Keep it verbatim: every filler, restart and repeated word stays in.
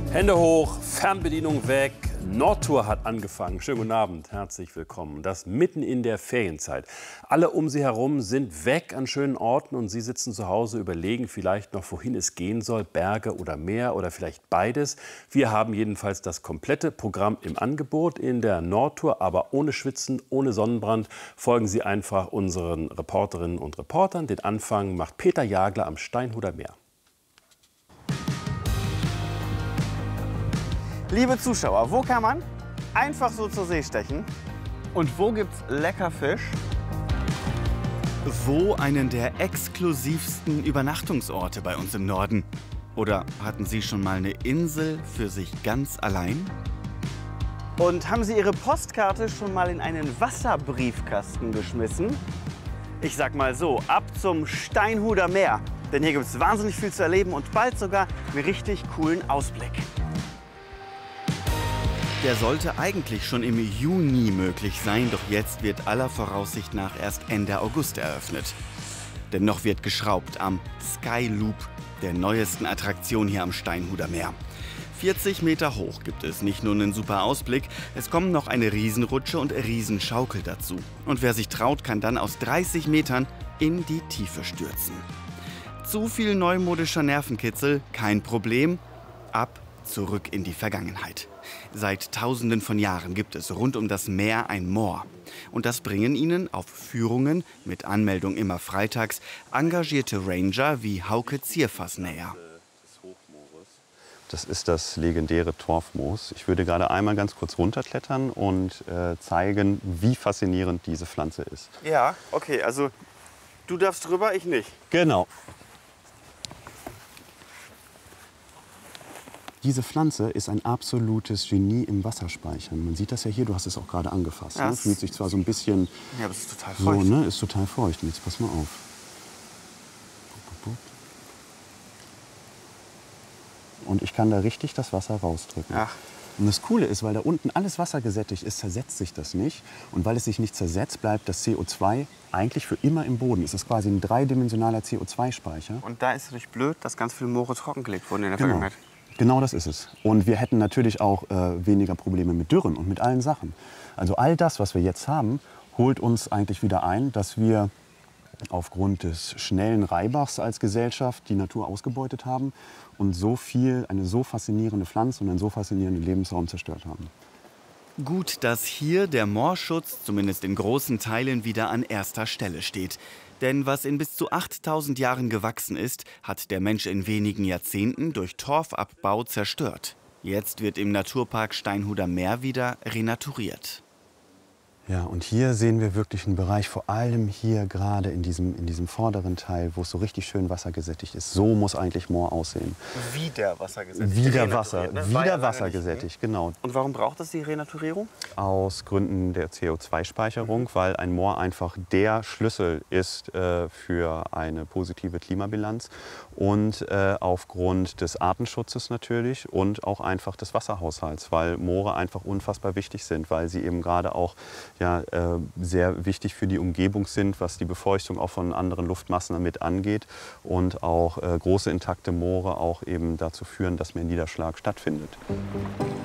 Hände hoch, Fernbedienung weg. Nordtour hat angefangen. Schönen guten Abend, herzlich willkommen. Das mitten in der Ferienzeit. Alle um Sie herum sind weg an schönen Orten und Sie sitzen zu Hause, überlegen vielleicht noch, wohin es gehen soll, Berge oder Meer oder vielleicht beides. Wir haben jedenfalls das komplette Programm im Angebot in der Nordtour, aber ohne Schwitzen, ohne Sonnenbrand. Folgen Sie einfach unseren Reporterinnen und Reportern. Den Anfang macht Peter Jagler am Steinhuder Meer. Liebe Zuschauer, wo kann man einfach so zur See stechen? Und wo gibt's lecker Fisch? Wo einen der exklusivsten Übernachtungsorte bei uns im Norden? Oder hatten Sie schon mal eine Insel für sich ganz allein? Und haben Sie Ihre Postkarte schon mal in einen Wasserbriefkasten geschmissen? Ich sag mal so, ab zum Steinhuder Meer. Denn hier gibt's wahnsinnig viel zu erleben und bald sogar einen richtig coolen Ausblick. Der sollte eigentlich schon im Juni möglich sein, doch jetzt wird aller Voraussicht nach erst Ende August eröffnet. Denn noch wird geschraubt am Sky Loop, der neuesten Attraktion hier am Steinhuder Meer. vierzig Meter hoch gibt es nicht nur einen super Ausblick, es kommen noch eine Riesenrutsche und Riesenschaukel dazu. Und wer sich traut, kann dann aus dreißig Metern in die Tiefe stürzen. Zu viel neumodischer Nervenkitzel, kein Problem. Ab zurück in die Vergangenheit. Seit Tausenden von Jahren gibt es rund um das Meer ein Moor. Und das bringen Ihnen auf Führungen, mit Anmeldung immer freitags, engagierte Ranger wie Hauke Zierfass näher. Das ist das legendäre Torfmoos. Ich würde gerade einmal ganz kurz runterklettern und äh, zeigen, wie faszinierend diese Pflanze ist. Ja, okay, also du darfst drüber, ich nicht. Genau. Diese Pflanze ist ein absolutes Genie im Wasserspeichern. Man sieht das ja hier, du hast es auch gerade angefasst. Ja, Ne? Fühlt sich zwar so ein bisschen... Ja, aber es ist total so, feucht. ne? Ist total feucht. Und jetzt pass mal auf. Und ich kann da richtig das Wasser rausdrücken. Ach. Und das Coole ist, weil da unten alles wassergesättigt ist, zersetzt sich das nicht. Und weil es sich nicht zersetzt, bleibt das C O zwei eigentlich für immer im Boden. Es ist quasi ein dreidimensionaler C O zwei Speicher. Und da ist es natürlich blöd, dass ganz viele Moore trockengelegt wurden in der Genau. Vergangenheit. Genau das ist es. Und wir hätten natürlich auch äh, weniger Probleme mit Dürren und mit allen Sachen. Also all das, was wir jetzt haben, holt uns eigentlich wieder ein, dass wir aufgrund des schnellen Reibachs als Gesellschaft die Natur ausgebeutet haben und so viel, eine so faszinierende Pflanze und einen so faszinierenden Lebensraum zerstört haben. Gut, dass hier der Moorschutz zumindest in großen Teilen wieder an erster Stelle steht. Denn was in bis zu achttausend Jahren gewachsen ist, hat der Mensch in wenigen Jahrzehnten durch Torfabbau zerstört. Jetzt wird im Naturpark Steinhuder Meer wieder renaturiert. Ja, und hier sehen wir wirklich einen Bereich, vor allem hier gerade in diesem, in diesem vorderen Teil, wo es so richtig schön wassergesättigt ist. So muss eigentlich Moor aussehen. Wieder wassergesättigt. Wieder Wasser, Ne? War ja wieder lange wassergesättigt, genau. Und warum braucht es die Renaturierung? Aus Gründen der C O zwei Speicherung, mhm. weil ein Moor einfach der Schlüssel ist äh, für eine positive Klimabilanz und äh, aufgrund des Artenschutzes natürlich und auch einfach des Wasserhaushalts, weil Moore einfach unfassbar wichtig sind, weil sie eben gerade auch ja, äh, sehr wichtig für die Umgebung sind, was die Befeuchtung auch von anderen Luftmassen mit angeht und auch äh, große intakte Moore auch eben dazu führen, dass mehr Niederschlag stattfindet.